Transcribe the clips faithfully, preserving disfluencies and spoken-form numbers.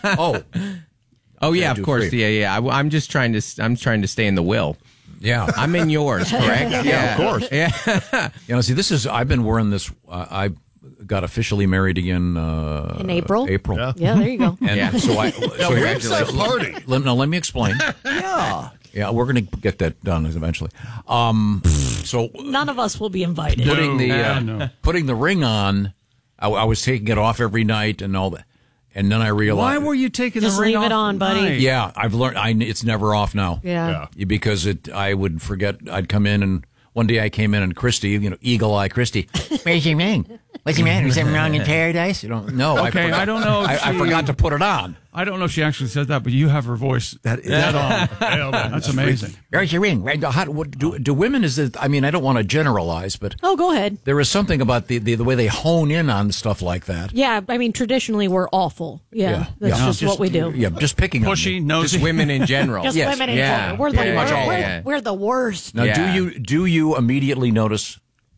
oh, oh yeah, of course, three. yeah, yeah. I, I'm just trying to. I'm trying to stay in the will. Yeah, I'm in yours, correct? yeah, yeah, of course. Yeah. You know, see, this is. I've been wearing this. Uh, I got officially married again uh, in April. April. Yeah, yeah there you go. And yeah. so I. So now, where's that party? Let, now let me explain. Yeah. Yeah, we're going to get that done eventually. Um, so none of us will be invited. Putting the No, uh, no. putting the ring on, I, I was taking it off every night and all that, and then I realized. Why were you taking Just the ring leave it off on, buddy. tonight? Yeah, I've learned. I it's never off now. Yeah. Yeah. Because it, I would forget. I'd come in and one day I came in and Christy, you know, Eagle Eye Christy, where's your ring? What's the matter? Is something wrong in paradise? You don't know. Okay, I, forgot, I don't know if I, I she- forgot to put it on. I don't know if she actually said that, but you have her voice That is dead on. That's amazing. Where's your ring? Right, how, what, do, do women? Is it? I mean, I don't want to generalize, but Oh, go ahead. there is something about the, the the way they hone in on stuff like that. Yeah, I mean, traditionally we're awful. Yeah, that's yeah. just, what we do. Yeah, just picking Pushy, on me. nosy. Just women in general. Just Yes. women in Yeah. general. We're the Yeah, worst. yeah, we're, yeah. we're the worst. Now, Yeah. do you do you immediately notice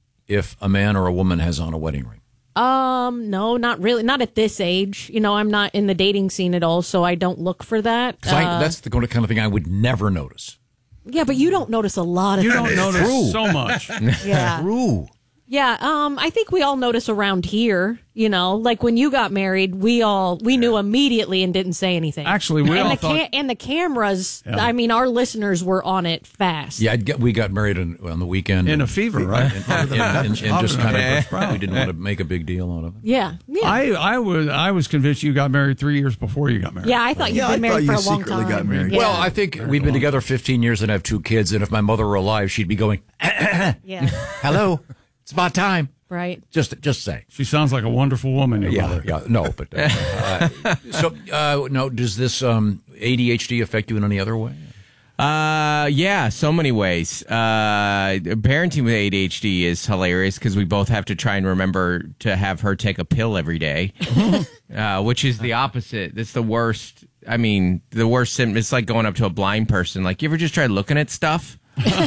if a man or a woman has on a wedding ring? Um, no, not really. Not at this age. You know, I'm not in the dating scene at all, so I don't look for that. 'Cause I, Uh, that's the kind of thing I would never notice. yeah, but you don't notice a lot of You things. don't notice True. so much. Yeah. True. Yeah, um, I think we all notice around here, you know, like when you got married, we all, we knew immediately and didn't say anything. Actually, we and all the thought... and the cameras, Yeah. I mean, our listeners were on it fast. Yeah, I'd get, we got married on, on the weekend. In and, a fever, right? And, and, and, and, and just kind of, Yeah. we didn't want to make a big deal out of it. Yeah. Yeah. I, I, was, I was convinced you got married three years before you got married. yeah, I thought you'd Yeah, been I married thought for you a long secretly time. got married. Yeah. Well, I think we've been together fifteen years and have two kids, and if my mother were alive, she'd be going, yeah, hello, it's about time. right. Just just say. She sounds like a wonderful woman. Your Yeah, mother. yeah, no, but uh, uh, so uh, no. Does this um, A D H D affect you in any other way? Uh, yeah, so many ways. Uh, parenting with A D H D is hilarious because we both have to try and remember to have her take a pill every day, uh, which is the opposite. That's the worst. I mean, the worst symptom. It's like going up to a blind person. Like, you ever just try looking at stuff?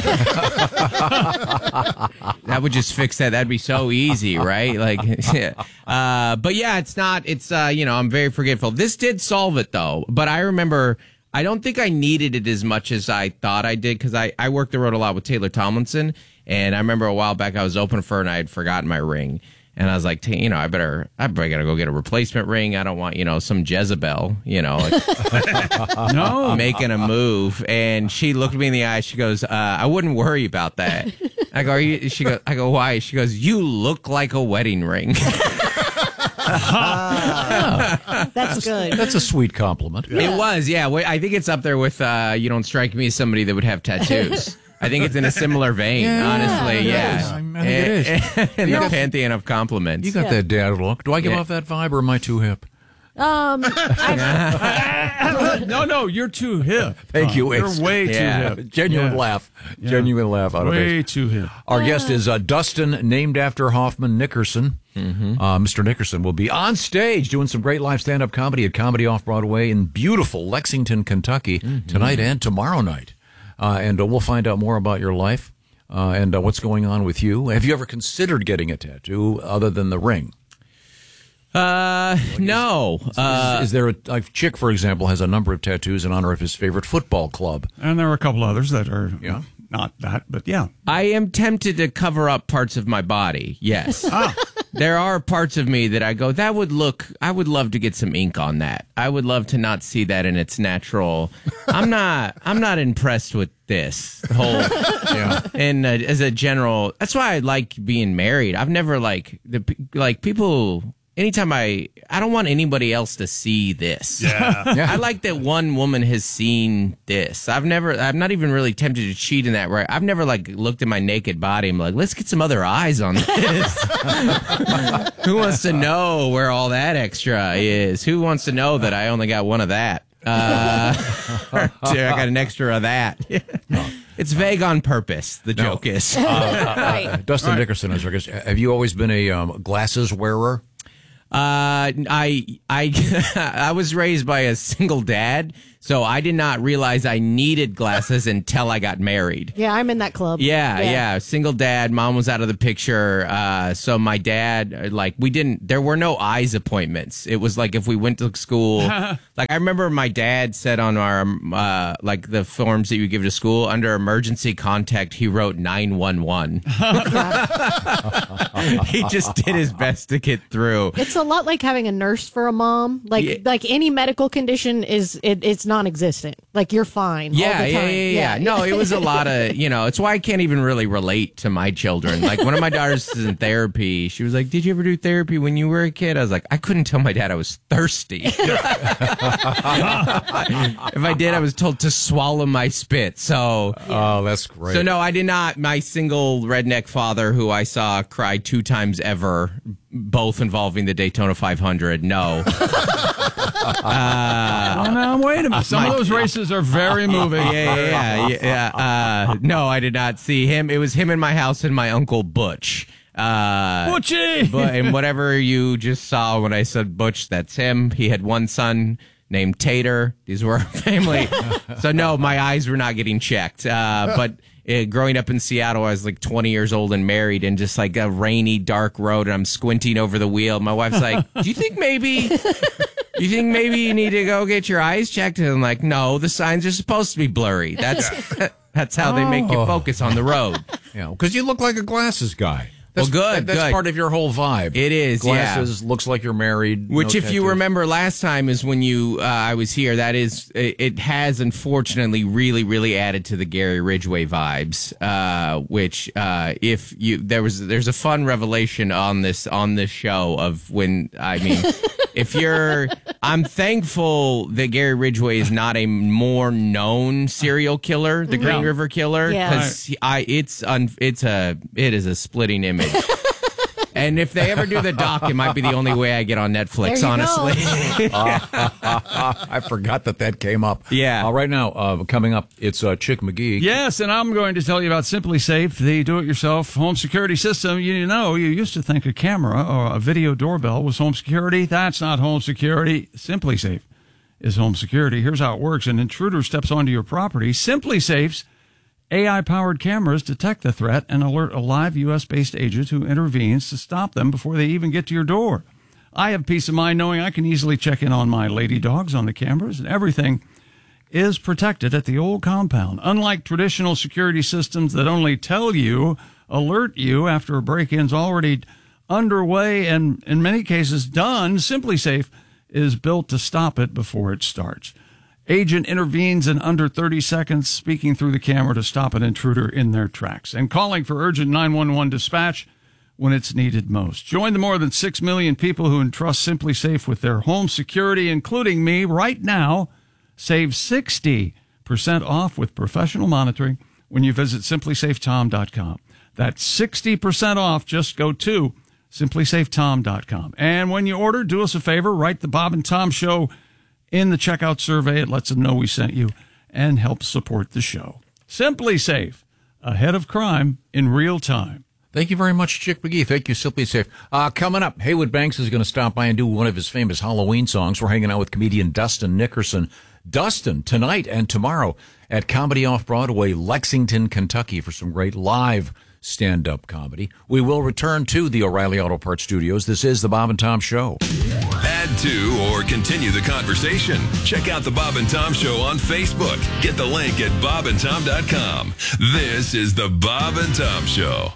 That would just fix that. That'd be so easy, right? Like, yeah. Uh, but yeah, it's not. It's uh, you know, I'm very forgetful. This did solve it though. But I remember, I don't think I needed it as much as I thought I did because I I worked the road a lot with Taylor Tomlinson, and I remember a while back I was open for her and I had forgotten my ring. And I was like, you know, I better, I better gotta go get a replacement ring. I don't want, you know, some Jezebel, you know, like, No. making a move. And she looked me in the eye. She goes, uh, I wouldn't worry about that. I go, Are you? She goes, I go, why? She goes, you look like a wedding ring. That's good. That's a sweet compliment. It was, yeah. Wait, I think it's up there with, uh, you don't strike me as somebody that would have tattoos. I think it's in a similar vein, Yeah, honestly. it Yeah. is. I think it is. In You the got- pantheon of compliments. You got Yeah. that dad look. Do I give Yeah. off that vibe, or am I too hip? Um, No, no, you're too hip. Thank you, You're Ace. way Yeah. too hip. Genuine Yeah. laugh. Yeah. Genuine laugh out of Way it. too hip. Our guest is uh, Dustin, named after Hoffman Nickerson. Mm-hmm. Uh, Mister Nickerson will be on stage doing some great live stand-up comedy at Comedy Off-Broadway in beautiful Lexington, Kentucky, Mm-hmm. tonight and tomorrow night. Uh, and uh, we'll find out more about your life uh, and uh, what's going on with you. Have you ever considered getting a tattoo other than the ring? Uh, no. Uh, is, is there a, a chick, for example, has a number of tattoos in honor of his favorite football club? And there are a couple others that are Yeah. not that, but yeah. I am tempted to cover up parts of my body. Yes. Ah, There are parts of me that I go, that would look, I would love to get some ink on that. I would love to not see that in its natural. I'm not, I'm not impressed with this whole, Yeah. and uh, as a general, that's why I like being married. I've never like, the like people, anytime I, I don't want anybody else to see this. yeah. Yeah. I like that one woman has seen this. I've never, I'm not even really tempted to cheat in that, right? I've never like looked at my naked body and like, let's get some other eyes on this. Who wants to know where all that extra is? Who wants to know that I only got one of that? Uh, I got an extra of that. It's vague on purpose. The joke is. Uh, Dustin Nickerson is our guest. Have you always been a um, glasses wearer? Uh, I I I was raised by a single dad, so I did not realize I needed glasses until I got married. Yeah, I'm in that club. Yeah, yeah, Yeah. single dad. Mom was out of the picture. Uh, so my dad, like, we didn't. There were no eyes appointments. It was like if we went to school. Like I remember my dad said on our uh, like the forms that you give to school under emergency contact, he wrote nine one one. He just did his best to get through. It's a lot like having a nurse for a mom. Like Yeah. like any medical condition is it, it's non-existent. Like you're fine. all Yeah, the yeah, time. yeah, yeah. No, it was a lot of, you know, it's why I can't even really relate to my children. Like one of my daughters is in therapy. She was like, did you ever do therapy when you were a kid? I was like, I couldn't tell my dad I was thirsty. If I did, I was told to swallow my spit. So, Oh, that's great. so no, I did not. My single redneck father who I saw cry two times ever, both involving the Daytona five hundred. No. Oh, no, wait a minute. Some of those races are very moving. Yeah, yeah, yeah. yeah. Uh, no, I did not see him. It was him in my house and my uncle Butch. Uh, Butchie! but and whatever you just saw when I said Butch, that's him. He had one son named Tater. These were our family. So no, my eyes were not getting checked. Uh, but uh, growing up in Seattle, I was like twenty years old and married, and just like a rainy, dark road, and I'm squinting over the wheel. My wife's like, "Do you think maybe?" You think maybe you need to go get your eyes checked? And I'm like, no, the signs are supposed to be blurry. That's that's how they make you focus on the road. Yeah, because you look like a glasses guy. That's, Well, good, that- That's good. part of your whole vibe. It is, yeah. Glasses, looks like you're married. Which, no if you tattoos. remember last time, is when you uh, I was here. That is, it, it has unfortunately really, really added to the Gary Ridgway vibes. Uh, which, uh, if you there was there's a fun revelation on this on this show of when I mean, if you're, I'm thankful that Gary Ridgway is not a more known serial killer, the Green Yeah. River Killer, Yeah. because I it's un, it's a it is a splitting image. And if they ever do the doc, it might be the only way I get on Netflix, There you honestly. I forgot that that came up. Yeah. Uh, right now, uh, coming up, it's uh, Chick McGee. Yes, and I'm going to tell you about Simply Safe, the do-it-yourself home security system. You know, you used to think a camera or a video doorbell was home security. That's not home security. Simply Safe is home security. Here's how it works. An intruder steps onto your property. Simply Safe's A I-powered cameras detect the threat and alert a live U S-based agent who intervenes to stop them before they even get to your door. I have peace of mind knowing I can easily check in on my lady dogs on the cameras, and everything is protected at the old compound. Unlike traditional security systems that only tell you, alert you after a break-in's already underway and in many cases done, Simply Safe is built to stop it before it starts. Agent intervenes in under thirty seconds, speaking through the camera to stop an intruder in their tracks and calling for urgent nine one one dispatch when it's needed most. Join the more than six million people who entrust Simply Safe with their home security, including me, right now. Save sixty percent off with professional monitoring when you visit simply safe tom dot com. That's sixty percent off. Just go to simply safe tom dot com. And when you order, do us a favor, write the Bob and Tom Show in the checkout survey. It lets them know we sent you and helps support the show. Simply Safe, ahead of crime in real time. Thank you very much, Chick McGee. Thank you, Simply Safe. Uh, coming up, Haywood Banks is going to stop by and do one of his famous Halloween songs. We're hanging out with comedian Dustin Nickerson. Dustin, tonight and tomorrow at Comedy Off-Broadway, Lexington, Kentucky, for some great live stand-up comedy. We will return to the O'Reilly Auto Parts Studios. This is the Bob and Tom Show. Add to or continue the conversation. Check out the Bob and Tom Show on Facebook. Get the link at bob and tom dot com. This is the Bob and Tom Show.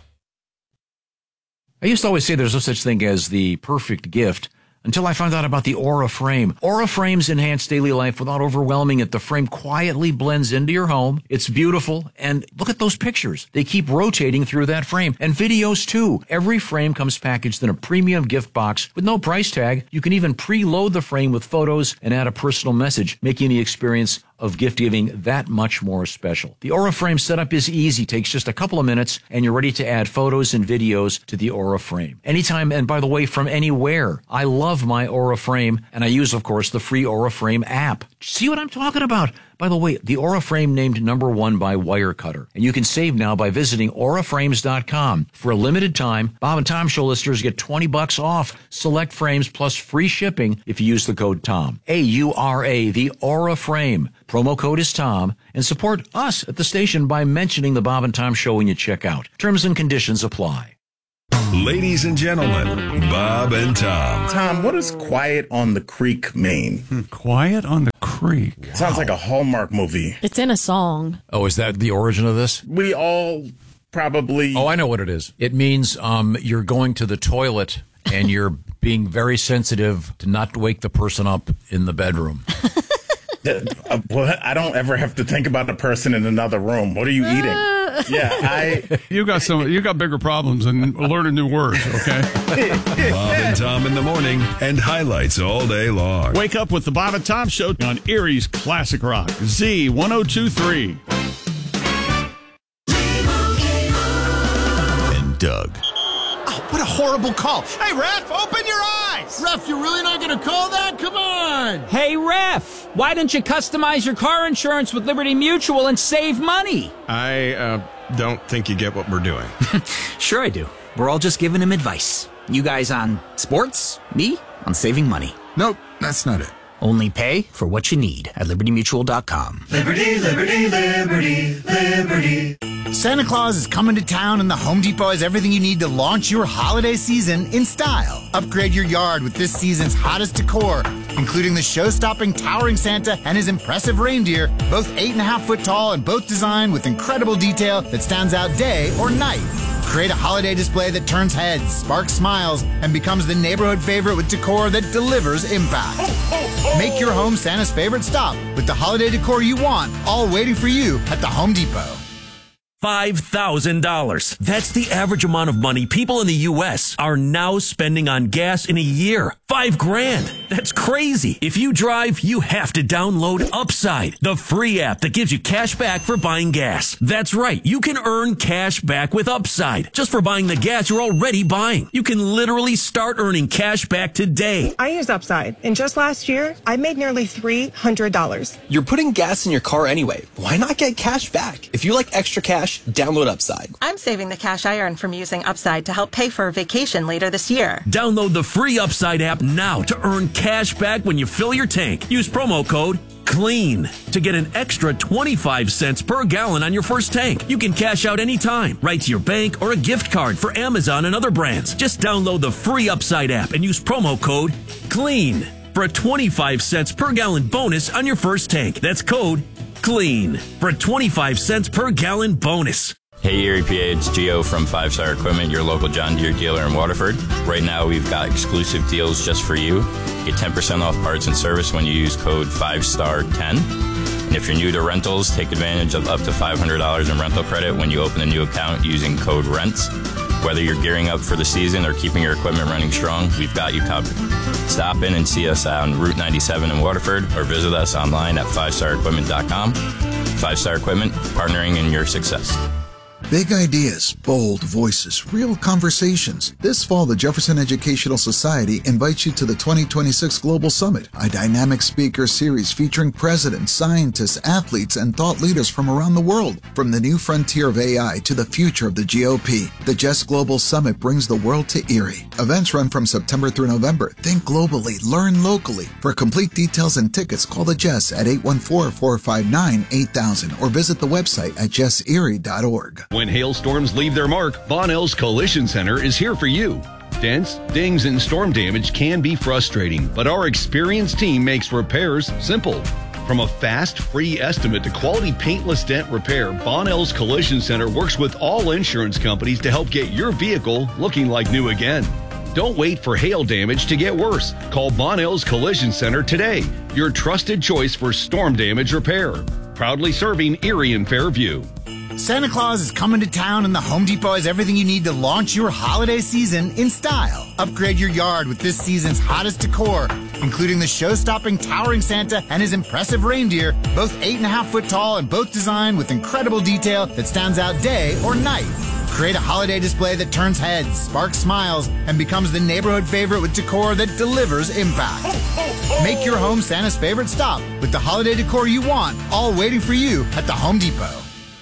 I used to always say there's no such thing as the perfect gift until I found out about the Aura Frame. Aura Frames enhance daily life without overwhelming it. The frame quietly blends into your home. It's beautiful. And look at those pictures. They keep rotating through that frame. And videos, too. Every frame comes packaged in a premium gift box with no price tag. You can even preload the frame with photos and add a personal message, making the experience of gift giving that much more special. The Aura Frame setup is easy, takes just a couple of minutes, and you're ready to add photos and videos to the Aura Frame. Anytime, and by the way, from anywhere. I love my Aura Frame, and I use, of course, the free Aura Frame app. See what I'm talking about? By the way, the Aura Frame named number one by Wirecutter. And you can save now by visiting aura frames dot com. For a limited time, Bob and Tom Show listeners get twenty bucks off select frames plus free shipping if you use the code TOM. A U R A, the Aura Frame. Promo code is TOM. And support us at the station by mentioning the Bob and Tom Show when you check out. Terms and conditions apply. Ladies and gentlemen, Bob and Tom. Tom, what does Quiet on the Creek mean? Quiet on the Creek. Sounds like a Hallmark movie. It's in a song. Oh, is that the origin of this? We all probably... Oh, I know what it is. It means um, you're going to the toilet and you're being very sensitive to not wake the person up in the bedroom. Uh, well, I don't ever have to think about the person in another room. What are you eating? Yeah, I... You got some. You got bigger problems than learning new words, okay? Bob and Tom in the morning and highlights all day long. Wake up with the Bob and Tom Show on Erie's Classic Rock, Z ten twenty-three. And Doug. Oh, what a horrible call. Hey, Ref, open your eyes. Ref, you're really not going to call that? Come on. Hey, Ref, why don't you customize your car insurance with Liberty Mutual and save money? I uh, don't think you get what we're doing. Sure I do. We're all just giving him advice. You guys on sports, me on saving money. Nope, that's not it. Only pay for what you need at liberty mutual dot com. Liberty, liberty, liberty, liberty. Santa Claus is coming to town, and the Home Depot has everything you need to launch your holiday season in style. Upgrade your yard with this season's hottest decor, including the show-stopping towering Santa and his impressive reindeer, both eight and a half foot tall and both designed with incredible detail that stands out day or night. Create a holiday display that turns heads, sparks smiles, and becomes the neighborhood favorite with decor that delivers impact. Make your home Santa's favorite stop with the holiday decor you want, all waiting for you at the Home Depot. five thousand dollars. That's the average amount of money people in the U S are now spending on gas in a year. Five grand. That's crazy. If you drive, you have to download Upside, the free app that gives you cash back for buying gas. That's right. You can earn cash back with Upside just for buying the gas you're already buying. You can literally start earning cash back today. I use Upside, and just last year, I made nearly three hundred dollars. You're putting gas in your car anyway. Why not get cash back? If you like extra cash, download Upside. I'm saving the cash I earn from using Upside to help pay for a vacation later this year. Download the free Upside app now to earn cash back when you fill your tank. Use promo code CLEAN to get an extra twenty-five cents per gallon on your first tank. You can cash out anytime, right to your bank or a gift card for Amazon and other brands. Just download the free Upside app and use promo code CLEAN for a twenty-five cents per gallon bonus on your first tank. That's code CLEAN for a twenty-five cents per gallon bonus. Hey Erie P A, it's Gio from Five Star Equipment, your local John Deere dealer in Waterford. Right now we've got exclusive deals just for you. Get ten percent off parts and service when you use code five star ten. And if you're new to rentals, take advantage of up to five hundred dollars in rental credit when you open a new account using code RENTS. Whether you're gearing up for the season or keeping your equipment running strong, we've got you covered. Stop in and see us on Route ninety-seven in Waterford or visit us online at five star equipment dot com. Five Star Equipment, partnering in your success. Big ideas, bold voices, real conversations. This fall, the Jefferson Educational Society invites you to the twenty twenty-six Global Summit, a dynamic speaker series featuring presidents, scientists, athletes, and thought leaders from around the world. From the new frontier of A I to the future of the G O P, the J E S Global Summit brings the world to Erie. Events run from September through November. Think globally, learn locally. For complete details and tickets, call the J E S at eight one four, four five nine, eight thousand or visit the website at jess erie dot org. When hailstorms leave their mark, Bonnell's Collision Center is here for you. Dents, dings, and storm damage can be frustrating, but our experienced team makes repairs simple. From a fast, free estimate to quality paintless dent repair, Bonnell's Collision Center works with all insurance companies to help get your vehicle looking like new again. Don't wait for hail damage to get worse. Call Bonnell's Collision Center today, your trusted choice for storm damage repair. Proudly serving Erie and Fairview. Santa Claus is coming to town, and the Home Depot has everything you need to launch your holiday season in style. Upgrade your yard with this season's hottest decor, including the show-stopping towering Santa and his impressive reindeer, both eight and a half foot tall and both designed with incredible detail that stands out day or night. Create a holiday display that turns heads, sparks smiles, and becomes the neighborhood favorite with decor that delivers impact. Make your home Santa's favorite stop with the holiday decor you want, all waiting for you at the Home Depot.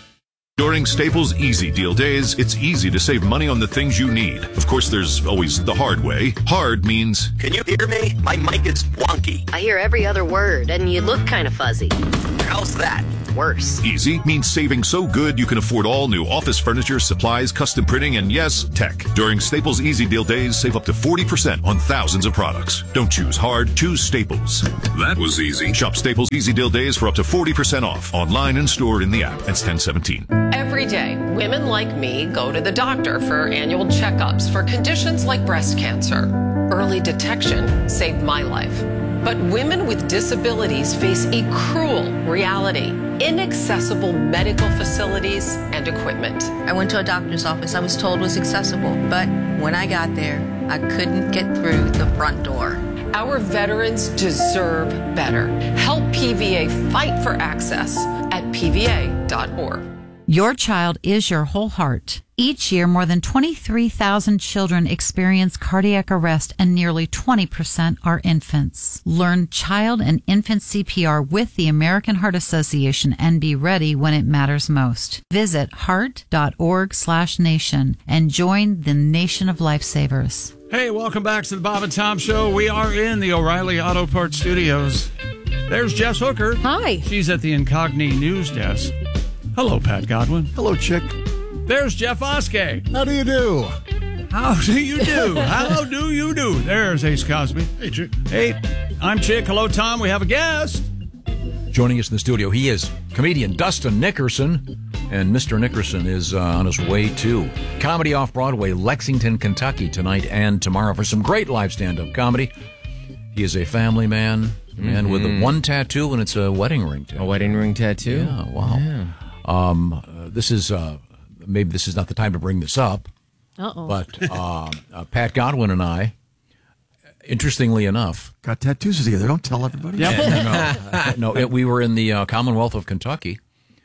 During Staples Easy Deal Days, it's easy to save money on the things you need. Of course, there's always the hard way. Hard means... Can you hear me? My mic is wonky. I hear every other word, and you look kind of fuzzy. How's that? Worse. Easy means saving so good you can afford all new office furniture, supplies, custom printing, and yes, tech. During Staples Easy Deal Days, save up to forty percent on thousands of products. Don't choose hard, choose Staples. That was easy. Shop Staples Easy Deal Days for up to forty percent off. Online and stored in the app. That's ten seventeen. Every day, women like me go to the doctor for annual checkups for conditions like breast cancer. Early detection saved my life. But women with disabilities face a cruel reality. Inaccessible medical facilities and equipment. I went to a doctor's office I was told was accessible, but when I got there, I couldn't get through the front door. Our veterans deserve better. Help P V A fight for access at P V A dot org. Your child is your whole heart. Each year, more than twenty-three thousand children experience cardiac arrest, and nearly twenty percent are infants. Learn child and infant C P R with the American Heart Association and be ready when it matters most. Visit heart.org slash nation and join the nation of lifesavers. Hey, welcome back to the Bob and Tom Show. We are in the O'Reilly Auto Parts Studios. There's Jess Hooker. Hi. She's at the Incogni News Desk. Hello, Pat Godwin. Hello, Chick. There's Jeff Oskey. How do you do? How do you do? How do you do? There's Ace Cosby. Hey, Chick. Hey, I'm Chick. Hello, Tom. We have a guest. Joining us in the studio, he is comedian Dustin Nickerson. And Mister Nickerson is uh, on his way to Comedy Off-Broadway, Lexington, Kentucky, tonight and tomorrow for some great live stand-up comedy. He is a family man, a man mm-hmm. with a one tattoo, and it's a wedding ring tattoo. A wedding ring tattoo? Yeah, wow. Yeah. Um, uh, this is, uh, maybe this is not the time to bring this up, Uh-oh. but uh, uh, Pat Godwin and I, interestingly enough... Got tattoos together. Don't tell everybody. Yep. no, no it, we were in the uh, Commonwealth of Kentucky.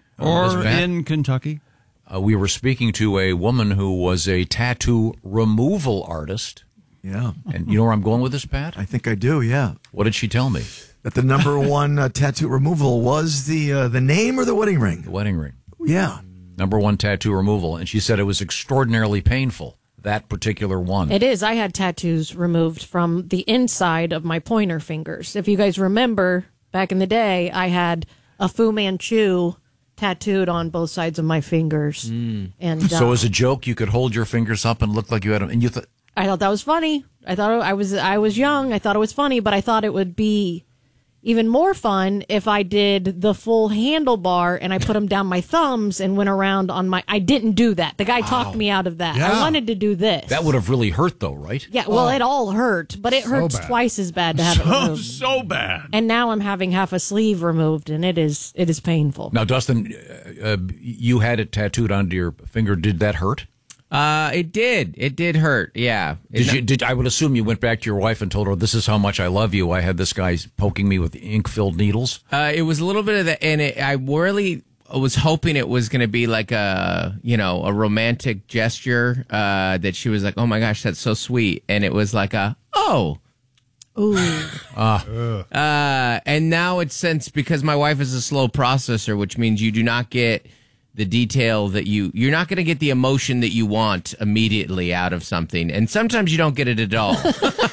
Or uh, in Kentucky. Uh, we were speaking to a woman who was a tattoo removal artist. Yeah. And you know where I'm going with this, Pat? I think I do, yeah. What did she tell me? That the number one uh, tattoo removal was the uh, the name or the wedding ring? The wedding ring. Yeah. Number one tattoo removal. And she said it was extraordinarily painful, that particular one. It is. I had tattoos removed from the inside of my pointer fingers. If you guys remember, back in the day, I had a Fu Manchu tattooed on both sides of my fingers. Mm. And uh, so as a joke, you could hold your fingers up and look like you had them. And you thought... I thought that was funny. I thought I was I was young. I thought it was funny, but I thought it would be even more fun if I did the full handlebar and I put them down my thumbs and went around on my... I didn't do that. The guy wow. talked me out of that. Yeah. I wanted to do this. That would have really hurt, though, right? Yeah, well, oh. it all hurt, but it so hurts bad. twice as bad to have so, it removed. So bad. And now I'm having half a sleeve removed, and it is it is painful. Now, Dustin, uh, you had it tattooed onto your finger. Did that hurt? Uh, it did. It did hurt. Yeah. Did you? Did I would assume you went back to your wife and told her, "This is how much I love you. I had this guy poking me with ink-filled needles." Uh, it was a little bit of that, and it, I really was hoping it was going to be like a, you know, a romantic gesture. Uh, that she was like, "Oh my gosh, that's so sweet," and it was like a, "Oh." Ooh. Ah. Uh, and now it's since, because my wife is a slow processor, which means you do not get the detail that you, you're not going to get the emotion that you want immediately out of something. And sometimes you don't get it at all.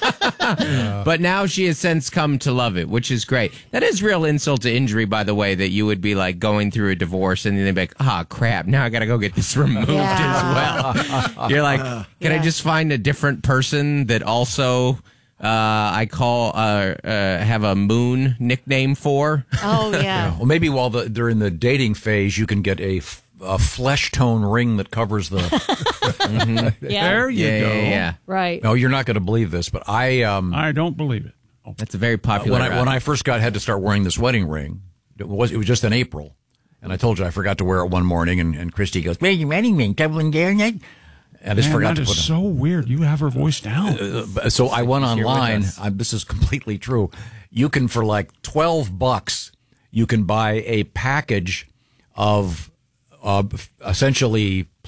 yeah. But now she has since come to love it, which is great. That is real insult to injury, by the way, that you would be like going through a divorce and then they'd be like, ah, oh, crap, now I got to go get this removed yeah. as well. You're like, can yeah. I just find a different person that also... Uh, I call uh, uh, have a moon nickname for. Oh yeah. yeah. Well, maybe while the, they're in the dating phase, you can get a, f- a flesh tone ring that covers the. mm-hmm. yeah. There you yeah, go. Yeah, yeah. Right. No, you're not going to believe this, but I. Um, I don't believe it. Oh. That's a very popular. Uh, when I when I first got had to start wearing this wedding ring, it was it was just in April, and I told you I forgot to wear it one morning, and, and Christy goes, "Where's your wedding ring? Doubling down yet?" I just Man, forgot that to put is it. so weird. You have her voice down. Uh, so I went online. I, this is completely true. You can, for like twelve bucks, you can buy a package of uh, essentially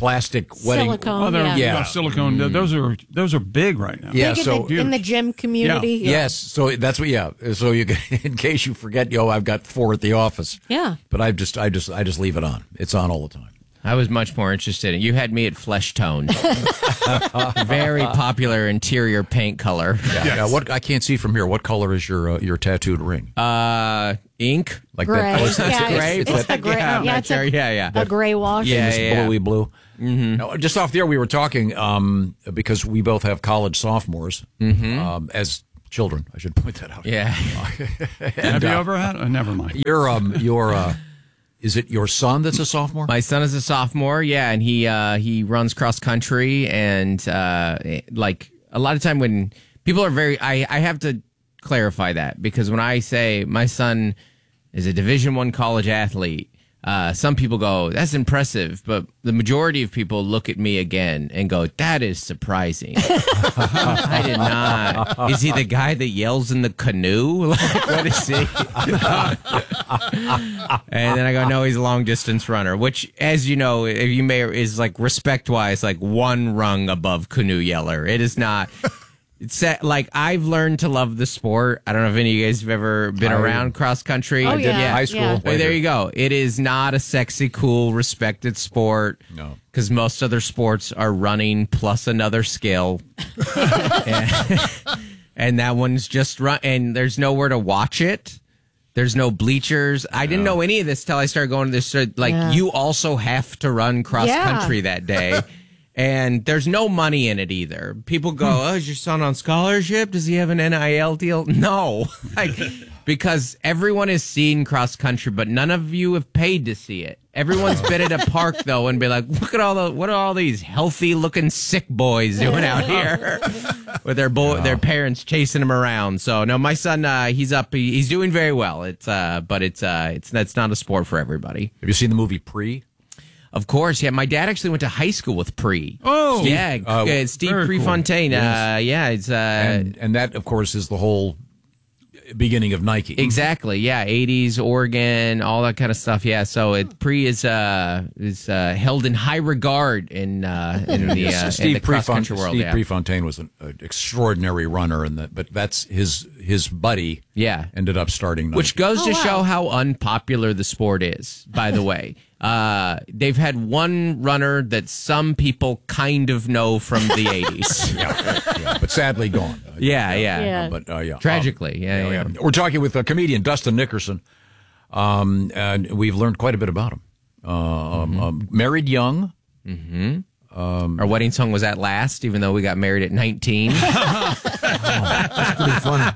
plastic wedding. Silicone, Oh, they're- yeah. yeah, silicone. th- Those are those are big right now. Yeah, Big in so the, in the gym community. Yeah. Yes, so that's what. Yeah, so you can, in case you forget, yo, I've got four at the office. Yeah. But I just, I just, I just leave it on. It's on all the time. I was much more interested in. You had me at flesh tone. Very popular interior paint color. Yeah. yeah. What I can't see from here. What color is your uh, your tattooed ring? Uh, ink. Like Gray. that. Oh, it's, Yeah, it's, it's- gray. it's It's the that gray- Yeah, I'm yeah, not it's a- sure. yeah, yeah. A gray wash. Yeah, famous yeah, yeah. bluey blue. Mm-hmm. Now, just off the air, we were talking um, because we both have college sophomores Mm-hmm. um, as children. I should point that out. Yeah. Have you uh, ever had? Oh, never mind. Your um, your uh, is it your son that's a sophomore? My son is a sophomore, yeah, and he uh, he runs cross country, and uh, like a lot of time when people are very, I, I have to clarify that because when I say my son is a Division One college athlete, uh, some people go, "That's impressive," but the majority of people look at me again and go, "That is surprising." I did not. Is he the guy that yells in the canoe? Like, what is he? And then I go, no, he's a long distance runner, which, as you know, if you may, is like respect wise, like one rung above canoe yeller. It is not. It's that, like, I've learned to love the sport. I don't know if any of you guys have ever been I- around cross country. Oh, yeah. High school. Yeah. Well, there you go. It is not a sexy, cool, respected sport. No. Because most other sports are running plus another skill. and, and that one's just run. And there's nowhere to watch it. There's no bleachers. I didn't know any of this till I started going to this. so, Like, Yeah. you also have to run cross Yeah. country that day. And there's no money in it either. People go, oh, is your son on scholarship? Does he have an N I L deal? No. Like, because everyone has seen cross country, but none of you have paid to see it. Everyone's been at a park, though, and be like, look at all the, what are all these healthy looking sick boys doing out here with their boy, their parents chasing them around. So, no, my son, uh, he's up, he, he's doing very well. It's, uh, but it's, uh, it's, that's not a sport for everybody. Have you seen the movie Pre? Of course, yeah. My dad actually went to high school with Pre. Oh, yeah, uh, uh, Steve very cool. Prefontaine. Yes. Uh, yeah, it's uh, and and that, of course, is the whole beginning of Nike. exactly. Yeah, eighties Oregon, all that kind of stuff. Yeah, so it, Pre is uh, is uh, held in high regard in uh, in the, Yes, uh, in Steve the cross Prefont- country world. Steve Yeah. Prefontaine was an, an extraordinary runner, and that, but that's his his buddy. Yeah. ended up starting Nike. Which goes Oh, to wow. show how unpopular the sport is, by the way. Uh, they've had one runner that some people kind of know from the eighties. yeah, yeah, but sadly gone. Yeah, yeah. Yeah. But uh, yeah, Tragically, yeah, yeah. We're talking with uh, comedian Dustin Nickerson, um, and we've learned quite a bit about him. Uh, um, um, married young. Mm-hmm. Um, Our wedding song was At Last, even though we got married at nineteen. That's pretty funny.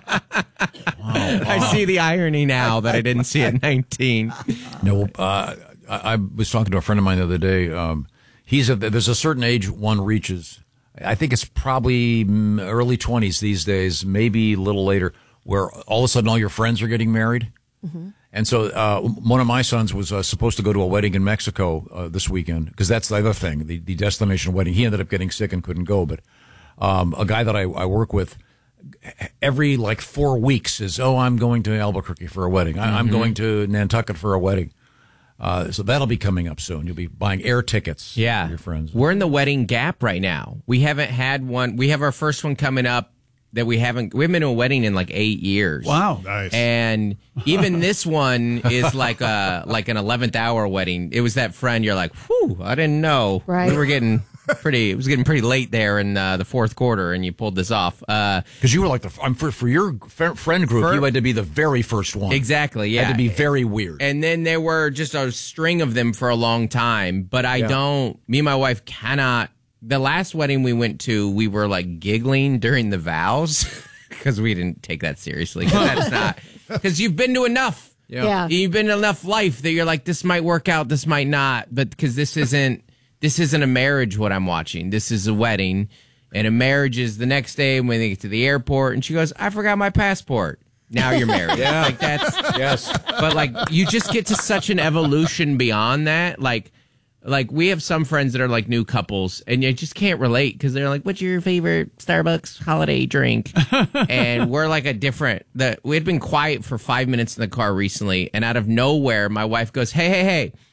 I see the irony now that I didn't see it at nineteen. No, uh, I, I was talking to a friend of mine the other day. Um, he's a, there's a certain age one reaches. I think it's probably mm, early twenties these days, maybe a little later, where all of a sudden all your friends are getting married. Mm-hmm. And so uh, one of my sons was uh, supposed to go to a wedding in Mexico uh, this weekend, because that's the other thing, the, the destination wedding. He ended up getting sick and couldn't go. But um, a guy that I, I work with, every like four weeks is, oh, I'm going to Albuquerque for a wedding. I, I'm Mhm. going to Nantucket for a wedding. Uh, so that'll be coming up soon. You'll be buying air tickets Yeah. for your friends. We're in the wedding gap right now. We haven't had one. We have our first one coming up that we haven't, we haven't been to a wedding in like eight years. Wow. Nice. And even this one is like a, like an eleventh hour wedding. It was that friend you're like, whew, I didn't know. Right. We were getting pretty, it was getting pretty late there in uh, the fourth quarter and you pulled this off. Uh, Because you were like the, I'm for, for your f- friend group, For- you had to be the very first one. Exactly, yeah. Had to be very weird. And then there were just a string of them for a long time. But I Yeah. don't, me and my wife cannot. The last wedding we went to, we were like giggling during the vows because we didn't take that seriously. Because that's not, because you've been to enough. Yeah. Yeah. You've been to enough life that you're like, this might work out, this might not. But because this isn't, this isn't a marriage what I'm watching. This is a wedding. And a marriage is the next day when they get to the airport. And she goes, I forgot my passport. Now you're married. Yeah. Like that's, Yes. but like you just get to such an evolution beyond that. Like, like we have some friends that are like new couples, and you just can't relate because they're like, "What's your favorite Starbucks holiday drink?" And we're like a different. That we had been quiet for five minutes in the car recently, and out of nowhere, my wife goes, "Hey, hey, hey!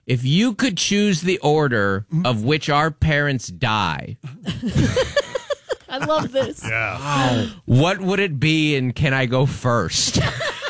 if you could choose the order of which our parents die, I love this. Yeah. what would it be, and can I go first?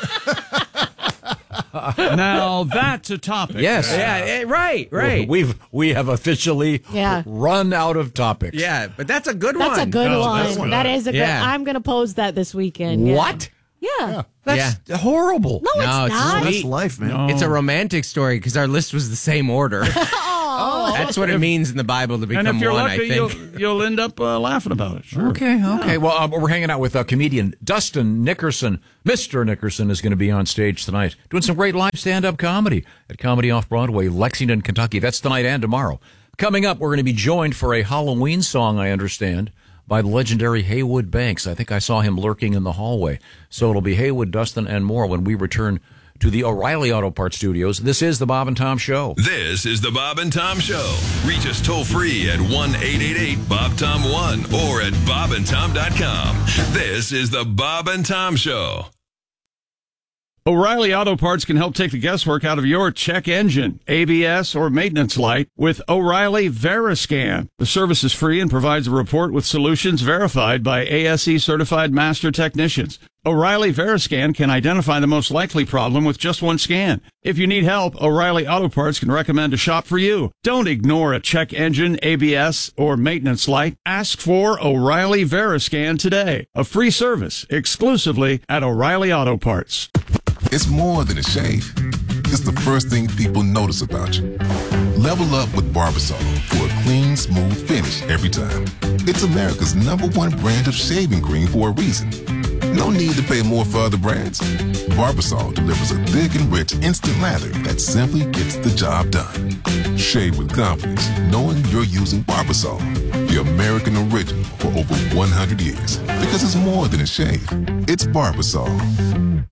Now that's a topic. Yes. Yeah, eh, right, right. We've we have officially Yeah. run out of topics. Yeah, but that's a good That's one. a good No, one. that's good. That is a good. Yeah. I'm going to pose that this weekend. Yeah. What? Yeah. That's horrible. No, it's No, it's not. sweet. That's life, man. No. It's a romantic story because our list was the same order. Oh. That's what it means in the Bible to become And if you're one, lucky, I think. you'll, you'll end up uh, laughing about it. Sure. Okay, okay. Well, uh, we're hanging out with uh, comedian Dustin Nickerson. Mister Nickerson is going to be on stage tonight doing some great live stand-up comedy at Comedy Off-Broadway, Lexington, Kentucky. That's tonight and tomorrow. Coming up, we're going to be joined for a Halloween song, I understand, by the legendary Haywood Banks. I think I saw him lurking in the hallway. So it'll be Haywood, Dustin, and more when we return to the O'Reilly Auto Parts Studios. This is the Bob and Tom Show. This is the Bob and Tom Show. Reach us toll free at one eight eight eight Bob Tom one or at bob and tom dot com. This is the Bob and Tom Show. O'Reilly Auto Parts can help take the guesswork out of your check engine, A B S, or maintenance light with O'Reilly Veriscan. The service is free and provides a report with solutions verified by A S E certified master technicians. O'Reilly Veriscan can identify the most likely problem with just one scan. If you need help, O'Reilly Auto Parts can recommend a shop for you. Don't ignore a check engine, A B S, or maintenance light. Ask for O'Reilly Veriscan today. A free service exclusively at O'Reilly Auto Parts. It's more than a shave. It's the first thing people notice about you. Level up with Barbasol for a clean, smooth finish every time. It's America's number one brand of shaving cream for a reason. No need to pay more for other brands. Barbasol delivers a thick and rich instant lather that simply gets the job done. Shave with confidence, knowing you're using Barbasol, the American original for over one hundred years. Because it's more than a shave. It's Barbasol.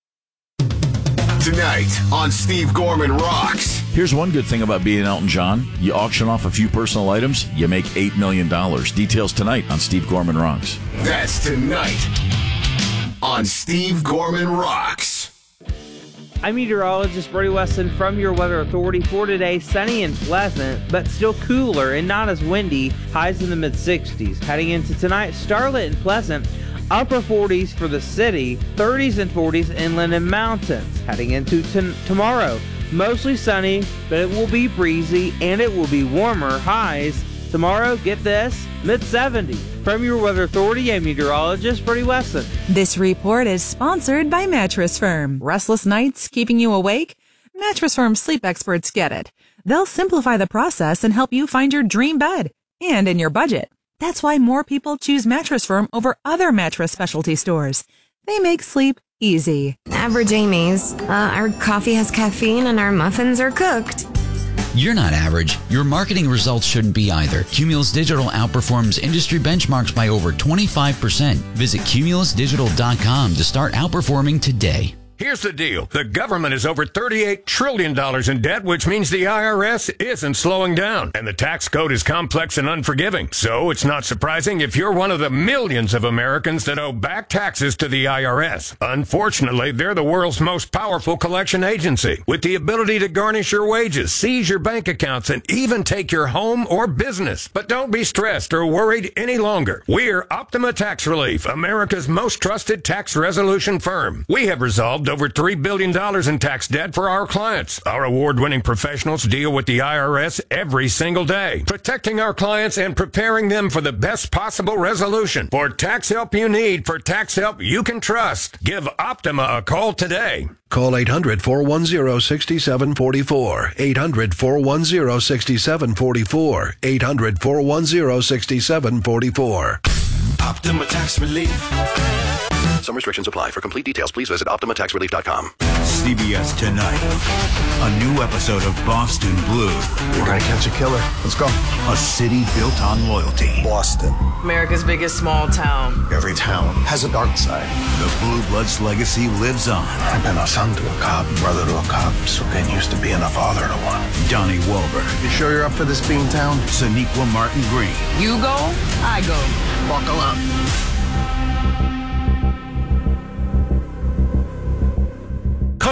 Tonight on Steve Gorman Rocks. Here's one good thing about being Elton John. You auction off a few personal items, you make eight million dollars. Details tonight on Steve Gorman Rocks. That's tonight on Steve Gorman Rocks. I'm meteorologist Brody Weston from your Weather Authority for today. Sunny and pleasant, but still cooler and not as windy. Highs in the mid sixties. Heading into tonight, starlit and pleasant. Upper forties for the city, thirties and forties inland and mountains. Heading into t- tomorrow, mostly sunny, but it will be breezy and it will be warmer. Highs tomorrow, get this, mid seventies. From your Weather Authority, I'm meteorologist Brody Wesson. This report is sponsored by Mattress Firm. Restless nights keeping you awake? Mattress Firm sleep experts get it. They'll simplify the process and help you find your dream bed and in your budget. That's why more people choose Mattress Firm over other mattress specialty stores. They make sleep easy. Average Amy's. Uh, our coffee has caffeine and our muffins are cooked. You're not average. Your marketing results shouldn't be either. Cumulus Digital outperforms industry benchmarks by over twenty-five percent. Visit cumulus digital dot com to start outperforming today. Here's the deal. The government is over thirty-eight trillion dollars in debt, which means the I R S isn't slowing down. And the tax code is complex and unforgiving. So it's not surprising if you're one of the millions of Americans that owe back taxes to the I R S. Unfortunately, they're the world's most powerful collection agency, with the ability to garnish your wages, seize your bank accounts, and even take your home or business. But don't be stressed or worried any longer. We're Optima Tax Relief, America's most trusted tax resolution firm. We have resolved over three billion dollars in tax debt for our clients. Our award-winning professionals deal with the I R S every single day, protecting our clients and preparing them for the best possible resolution. For tax help you need, for tax help you can trust, give Optima a call today. Call eight hundred, four one zero, six seven four four. eight hundred, four one zero, six seven four four. eight hundred, four one zero, six seven four four. Optima Tax Relief. Some restrictions apply. For complete details, please visit optima tax relief dot com. C B S Tonight. A new episode of Boston Blue. We're going to catch a killer. Let's go. A city built on loyalty. Boston. America's biggest small town. Every town has a dark side. The Blue Bloods legacy lives on. I've been a son to a cop, brother to a cop, so getting used to being a father to one. Donnie Wahlberg. You sure you're up for this bean town? Sonequa Martin Green. You go, I go. Buckle up.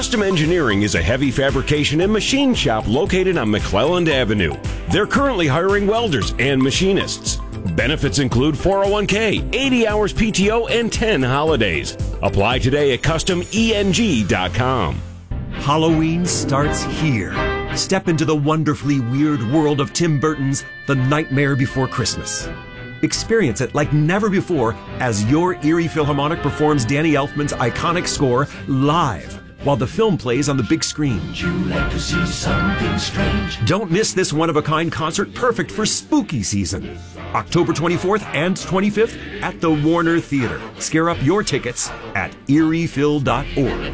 Custom Engineering is a heavy fabrication and machine shop located on McClelland Avenue. They're currently hiring welders and machinists. Benefits include four oh one k, eighty hours P T O, and ten holidays. Apply today at custom E N G dot com. Halloween starts here. Step into the wonderfully weird world of Tim Burton's The Nightmare Before Christmas. Experience it like never before as your Erie Philharmonic performs Danny Elfman's iconic score live while the film plays on the big screen. Would you like to see something strange? Don't miss this one-of-a-kind concert perfect for spooky season. October twenty-fourth and twenty-fifth at the Warner Theater. Scare up your tickets at erie phil dot org.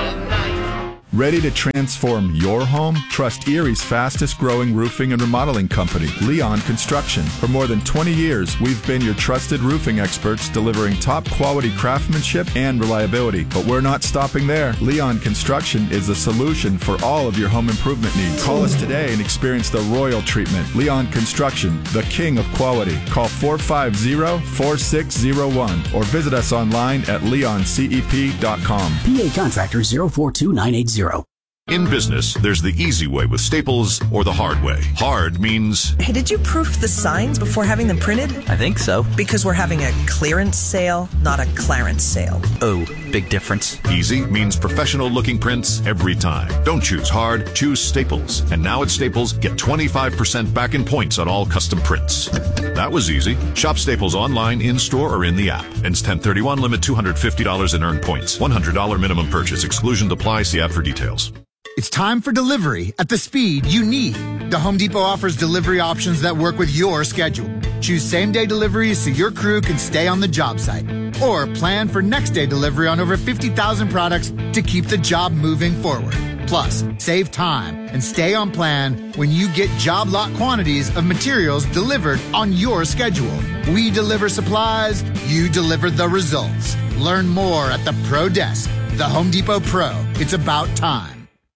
Ready to transform your home? Trust Erie's fastest growing roofing and remodeling company, Leon Construction. For more than twenty years, we've been your trusted roofing experts delivering top quality craftsmanship and reliability. But we're not stopping there. Leon Construction is the solution for all of your home improvement needs. Call us today and experience the royal treatment. Leon Construction, the king of quality. Call four five zero, four six zero one or visit us online at leon cep dot com. P A contractor zero four two nine eight zero. In business, there's the easy way with Staples or the hard way. Hard means... Hey, did you proof the signs before having them printed? I think so. Because we're having a clearance sale, not a clarence sale. Oh, big difference. Easy means professional-looking prints every time. Don't choose hard, choose Staples. And now at Staples, get twenty-five percent back in points on all custom prints. That was easy. Shop Staples online, in-store, or in the app. Ends ten thirty-one, limit two hundred fifty dollars in earned points. one hundred dollars minimum purchase. Exclusion apply. See app for details. It's time for delivery at the speed you need. The Home Depot offers delivery options that work with your schedule. Choose same-day deliveries so your crew can stay on the job site. Or plan for next-day delivery on over fifty thousand products to keep the job moving forward. Plus, save time and stay on plan when you get job lot quantities of materials delivered on your schedule. We deliver supplies, you deliver the results. Learn more at the Pro Desk. The Home Depot Pro. It's about time.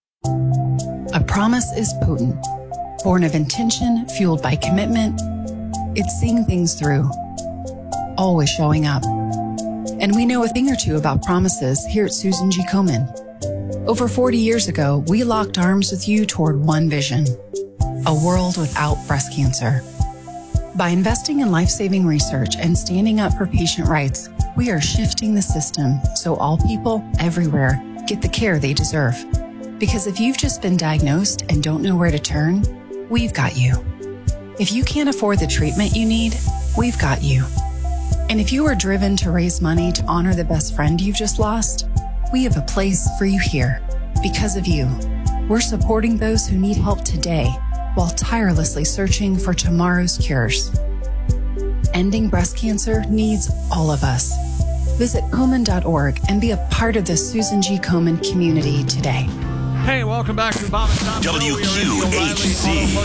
A promise is potent, born of intention, fueled by commitment. It's seeing things through, always showing up. And we know a thing or two about promises here at Susan G. Komen. Over forty years ago, we locked arms with you toward one vision, a world without breast cancer. By investing in life-saving research and standing up for patient rights, we are shifting the system so all people everywhere get the care they deserve. Because if you've just been diagnosed and don't know where to turn, we've got you. If you can't afford the treatment you need, we've got you. And if you are driven to raise money to honor the best friend you've just lost, we have a place for you here. Because of you, we're supporting those who need help today while tirelessly searching for tomorrow's cures. Ending breast cancer needs all of us. Visit Komen dot org and be a part of the Susan G. Komen community today. Hey, welcome back to the Bob and Tom W Q H C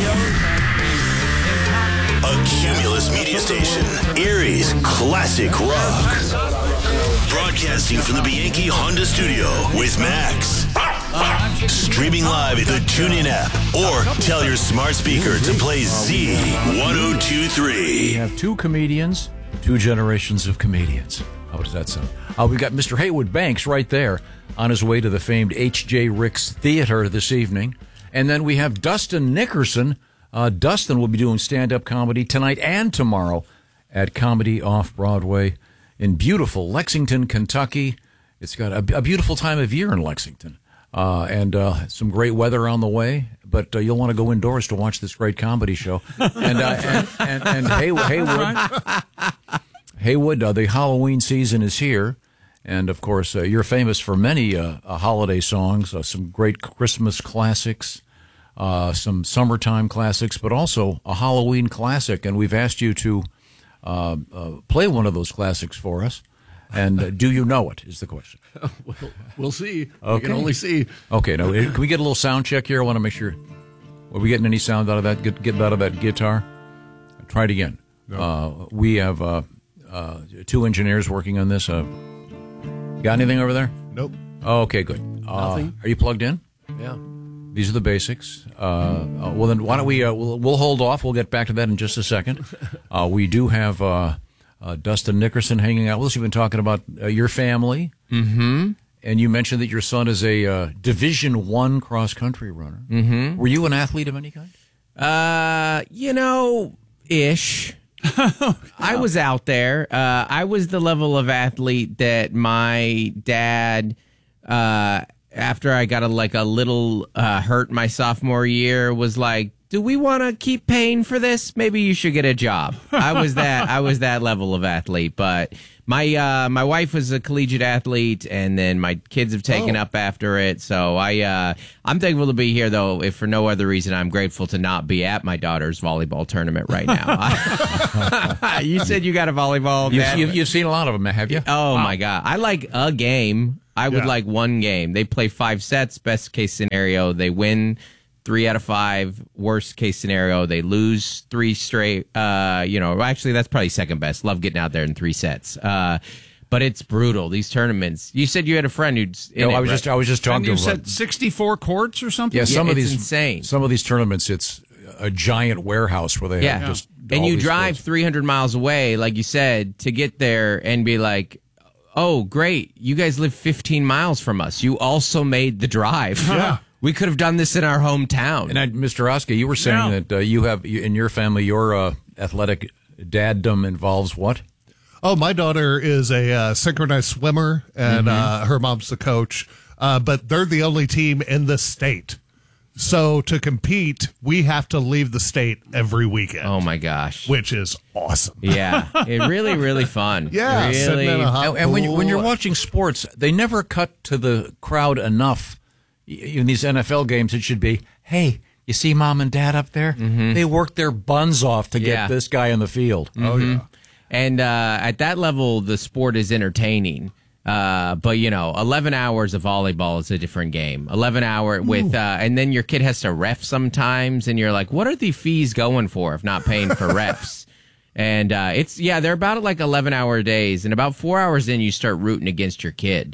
a Cumulus media station, Erie's classic rock. Broadcasting from the Bianchi Honda studio with Max. Streaming live at the TuneIn app or tell your smart speaker to play Z ten twenty-three. We have two comedians, two generations of comedians. How does that sound? Uh, we've got Mister Haywood Banks right there on his way to the famed H J Ricks Theater this evening. And then we have Dustin Nickerson. Uh, Dustin will be doing stand-up comedy tonight and tomorrow at Comedy Off-Broadway in beautiful Lexington, Kentucky. It's got a, a beautiful time of year in Lexington. Uh, and uh, some great weather on the way, but uh, you'll want to go indoors to watch this great comedy show. And uh, and, and, and Hay- Haywood, Haywood uh, the Halloween season is here. And, of course, uh, you're famous for many uh, uh, holiday songs, uh, some great Christmas classics, uh, some summertime classics, but also a Halloween classic. And we've asked you to uh, uh, play one of those classics for us. And uh, do you know it, is the question. we'll, we'll see. Okay. We can only see. Okay, now, can we get a little sound check here? I want to make sure. Are we getting any sound out of that? Get, get out of that guitar? Try it again. No. Uh, we have uh, uh, two engineers working on this. Uh, got anything over there? Nope. Oh, okay, good. Uh, Nothing. Are you plugged in? Yeah. These are the basics. Uh, uh, well, then why don't we, uh, we'll, we'll hold off. We'll get back to that in just a second. Uh, we do have... Uh, Uh, Dustin Nickerson hanging out with us. You've been talking about uh, your family. Mm-hmm. And you mentioned that your son is a uh, Division One cross country runner. Mm-hmm. Were you an athlete of any kind? Uh, you know, ish. I was out there. Uh, I was the level of athlete that my dad, uh, after I got a, like a little uh, hurt my sophomore year, was like, "Do we want to keep paying for this? Maybe you should get a job." I was that. I was that level of athlete. But my uh, my wife was a collegiate athlete, and then my kids have taken Oh. up after it. So I uh, I'm thankful to be here, though. If for no other reason, I'm grateful to not be at my daughter's volleyball tournament right now. You said you got a volleyball. You've, Dad? you've, you've seen a lot of them, have you? Oh my God! I like a game. I would Yeah. like one game. They play five sets. Best case scenario, they win three out of five. Worst case scenario, they lose three straight. Uh, you know, actually, that's probably second best. Love getting out there in three sets. Uh, but it's brutal. These tournaments. You said you had a friend who's. In No, it, I was right? just I was just talking And you to him. said sixty-four courts or something? Yeah, some Yeah, of it's these insane. Some of these tournaments, it's a giant warehouse where they Yeah. have just And all you these drive courts. three hundred miles away, like you said, to get there and be like, oh, great. You guys live fifteen miles from us. You also made the drive. Yeah. We could have done this in our hometown. And I, Mister Oskar, you were saying Yeah. that uh, you have you, in your family your uh, athletic daddom involves what? Oh, my daughter is a uh, synchronized swimmer, and Mhm. uh, her mom's the coach. Uh, but they're the only team in the state. So to compete, we have to leave the state every weekend. Oh my gosh, which is awesome. Yeah, it really, really fun. Yeah, sitting really. in a hot And, and when, you, when you're pool. watching sports, they never cut to the crowd enough. Y- In these N F L games, it should be, hey, you see mom and dad up there? They worked their buns off to Mm-hmm. Yeah. get this guy in the field. Mhm. And uh, at that level, the sport is entertaining. Uh, but you know, eleven hours of volleyball is a different game. eleven hour with, uh, and then your kid has to ref sometimes, and you're like, what are the fees going for if not paying for refs? And uh, it's yeah, they're about like eleven hour days, and about four hours in, you start rooting against your kid.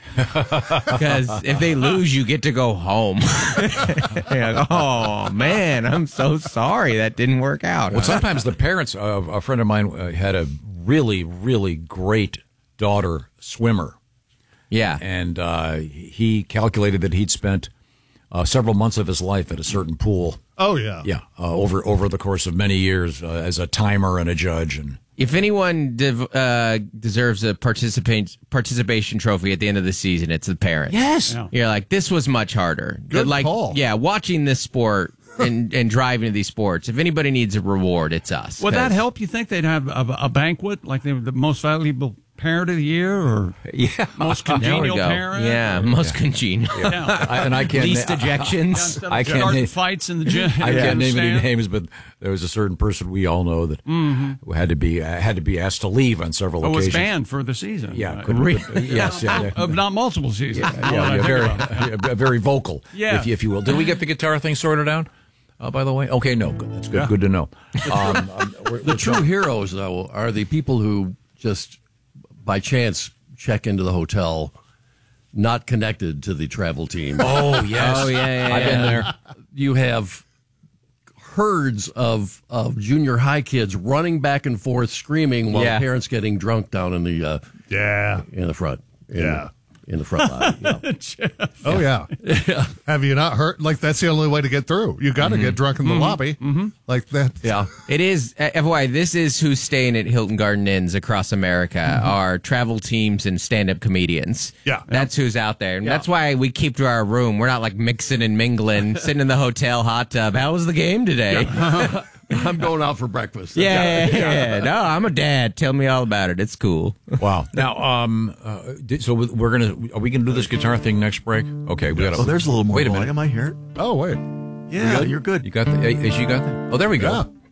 Because if they lose, you get to go home. You're like, oh man, I'm so sorry that didn't work out. Well, sometimes the parents, uh, a friend of mine uh, had a really, really great daughter swimmer. Yeah. And uh, he calculated that he'd spent uh, several months of his life at a certain pool. Oh, yeah. Yeah, uh, over over the course of many years uh, as a timer and a judge. And If anyone dev- uh, deserves a participant participation trophy at the end of the season, it's the parents. Yes. Yeah. You're like, this was much harder. Good like, call. Yeah, watching this sport and, and driving to these sports, if anybody needs a reward, it's us. Would that 'Cause- help? You think they'd have a, a banquet like they were the most valuable parent of the year, or yeah, most There we congenial go. parent? Yeah, or- most congenial. Yeah. I, and I can't Least na- ejections. Instead of I can't starting name- fights in the gym. I can't name any stand. names, but there was a certain person we all know that Mhm. who had to be uh, had to be asked to leave on several Oh, was occasions. banned for the season. Yeah, Uh, couldn't- Really? could- yes, yeah, yeah. of not multiple seasons. Yeah, yeah, yeah, very, yeah, very vocal, Yeah. if, you- if you will. Did we get the guitar thing sorted out? Uh, by the way, okay, no, good. That's good. Yeah. Good to know. Um, um, we're- The we're true talking- heroes, though, are the people who just by chance check into the hotel, not connected to the travel team. Oh yes, Oh, yeah, yeah, I've been yeah. there. You have herds of of junior high kids running back and forth, screaming while Yeah. parents getting drunk down in the uh, Yeah. in the front. In Yeah. the, in the front line. Yeah. Oh, yeah. Have you not heard? Like, that's the only way to get through. You got to get drunk in the lobby. Mm-hmm. Like that. Yeah. It is, uh, F Y I, this is who's staying at Hilton Garden Inns across America, are travel teams and stand-up comedians. Yeah. That's who's out there. And that's why we keep to our room. We're not like mixing and mingling, sitting in the hotel hot tub. How was the game today? Yeah, I'm going out for breakfast. yeah, yeah. No, I'm a dad. Tell me all about it. It's cool. Wow. Now, um, uh, did- so we're gonna are we gonna do this guitar thing next break? Okay, we got. Oh, there's a little more Wait a going. minute. Am I here? Oh, wait. Yeah, you're good. You got the? Is you got that? Oh, there we go. Yeah.